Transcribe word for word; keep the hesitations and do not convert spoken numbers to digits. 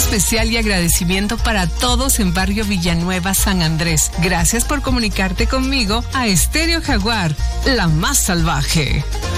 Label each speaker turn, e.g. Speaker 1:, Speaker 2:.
Speaker 1: especial y agradecimiento para todos en Barrio Villanueva, San Andrés. Gracias por comunicarte conmigo a Estéreo Jaguar, la más salvaje.